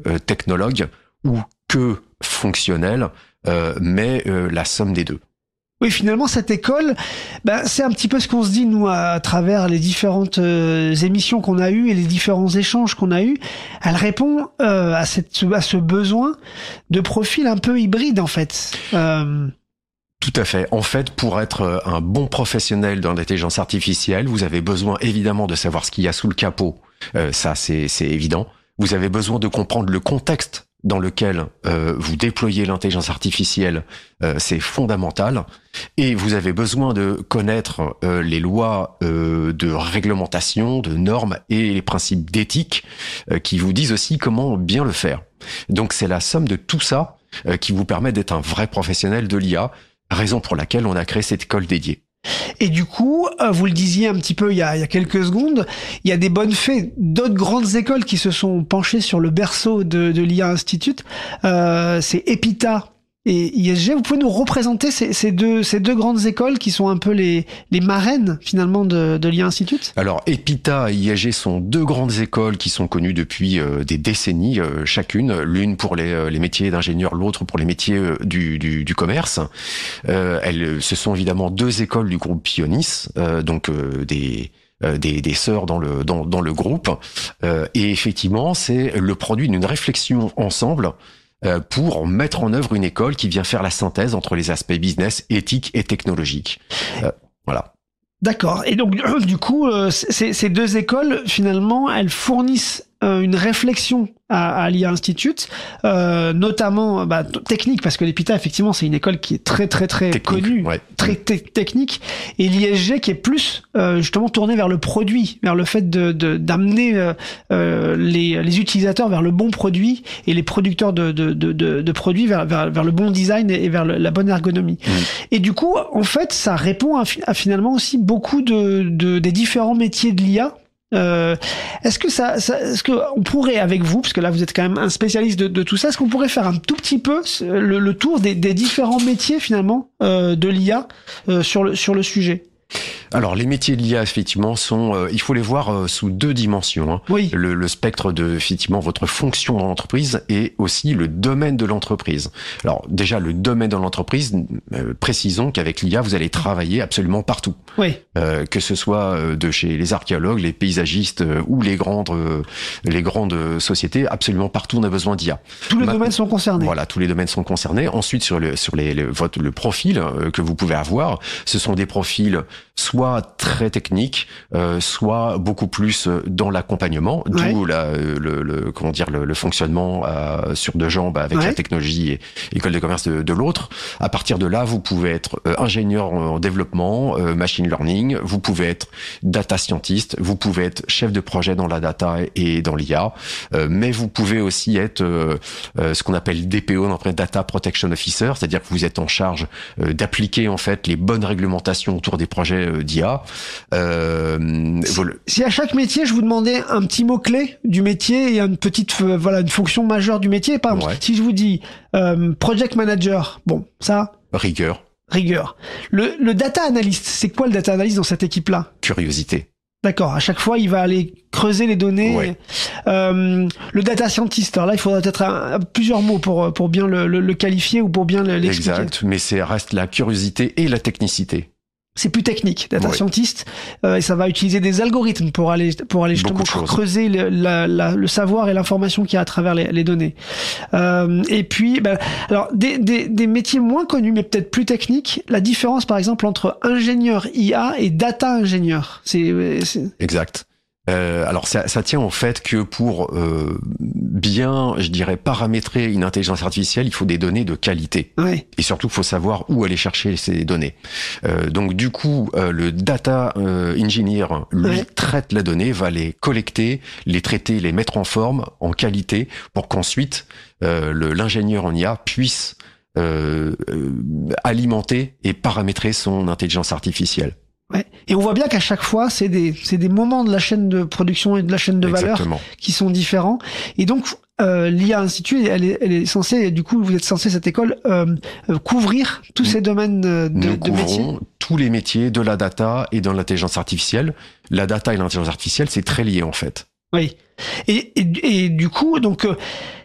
technologue ou que fonctionnel, mais la somme des deux. Oui, finalement, cette école, c'est un petit peu ce qu'on se dit, nous, à travers les différentes émissions qu'on a eues et les différents échanges qu'on a eus. Elle répond à ce besoin de profil un peu hybride, en fait. Tout à fait. En fait, pour être un bon professionnel dans l'intelligence artificielle, vous avez besoin évidemment de savoir ce qu'il y a sous le capot. Ça, c'est évident. Vous avez besoin de comprendre le contexte dans lequel vous déployez l'intelligence artificielle, c'est fondamental. Et vous avez besoin de connaître les lois de réglementation, de normes et les principes d'éthique qui vous disent aussi comment bien le faire. Donc c'est la somme de tout ça qui vous permet d'être un vrai professionnel de l'IA, raison pour laquelle on a créé cette école dédiée. Et du coup, vous le disiez un petit peu il y a quelques secondes, il y a des bonnes fées d'autres grandes écoles qui se sont penchées sur le berceau de l'IA Institute. C'est EPITA et ISG. Vous pouvez nous représenter ces deux grandes écoles qui sont un peu les marraines finalement de l'IA Institute? Alors EPITA et ISG sont deux grandes écoles qui sont connues depuis des décennies chacune, l'une pour les métiers d'ingénieur, l'autre pour les métiers du commerce. Ce sont évidemment deux écoles du groupe Pionis, donc des sœurs dans le groupe. Et effectivement, c'est le produit d'une réflexion ensemble pour mettre en œuvre une école qui vient faire la synthèse entre les aspects business, éthiques et technologiques. Voilà. D'accord. Et donc, du coup, ces deux écoles, finalement, elles fournissent une réflexion à l'IA Institute, notamment technique, parce que l'EPITA, effectivement, c'est une école qui est très technique, connue, ouais. Très technique, et l'ISG qui est plus justement tournée vers le produit, vers le fait d'amener les utilisateurs vers le bon produit et les producteurs de produits vers le bon design et vers la bonne ergonomie. Et du coup, en fait, ça répond à finalement aussi beaucoup des différents métiers de l'IA. Est-ce que on pourrait, avec vous, parce que là vous êtes quand même un spécialiste de tout ça, est-ce qu'on pourrait faire un tout petit peu le tour des différents métiers finalement de l'IA sur le sujet? Alors, les métiers de l'IA, effectivement, il faut les voir sous deux dimensions. Hein. Oui. Le spectre de, effectivement, votre fonction dans l'entreprise et aussi le domaine de l'entreprise. Alors, déjà, le domaine de l'entreprise, précisons qu'avec l'IA, vous allez travailler absolument partout. Oui. Que ce soit de chez les archéologues, les paysagistes ou les grandes sociétés, absolument partout, on a besoin d'IA. Tous les domaines sont concernés. Voilà, tous les domaines sont concernés. Ensuite, sur le profil que vous pouvez avoir, ce sont des profils soit très technique, soit beaucoup plus dans l'accompagnement, d'où le fonctionnement sur deux jambes avec la technologie et école de commerce de l'autre. À partir de là, vous pouvez être ingénieur en développement, machine learning, vous pouvez être data scientist, vous pouvez être chef de projet dans la data et dans l'IA, mais vous pouvez aussi être ce qu'on appelle DPO, Data Protection Officer, c'est-à-dire que vous êtes en charge d'appliquer en fait les bonnes réglementations autour des projets d'IA. Si à chaque métier, je vous demandais un petit mot-clé du métier et une petite, une fonction majeure du métier, par exemple, si je vous dis project manager, bon, ça... Rigueur. Le data analyst, c'est quoi le data analyst dans cette équipe-là? Curiosité. D'accord. À chaque fois, il va aller creuser les données. Ouais. Le data scientist, alors là, il faudra peut-être plusieurs mots pour bien le qualifier ou pour bien l'expliquer. Exact. Mais reste la curiosité et la technicité. C'est plus technique, data scientist, et ça va utiliser des algorithmes pour aller justement creuser le savoir et l'information qu'il y a à travers les données. Et puis, alors des métiers moins connus, mais peut-être plus techniques. La différence, par exemple, entre ingénieur IA et data ingénieur, c'est... Exact. Alors ça tient au fait que pour bien, je dirais, paramétrer une intelligence artificielle, il faut des données de qualité. Ouais. Et surtout, il faut savoir où aller chercher ces données. Donc du coup, le data engineer, lui, traite la donnée, va les collecter, les traiter, les mettre en forme, en qualité, pour qu'ensuite l'ingénieur en IA puisse alimenter et paramétrer son intelligence artificielle. Ouais. Et on voit bien qu'à chaque fois, c'est des moments de la chaîne de production et de la chaîne de valeur qui sont différents. Et donc, l'IA Institute, elle est censée, du coup, vous êtes censé, cette école, couvrir tous ces domaines de métiers. Tous les métiers de la data et de l'intelligence artificielle. La data et l'intelligence artificielle, c'est très lié, en fait. Oui. Et du coup, donc,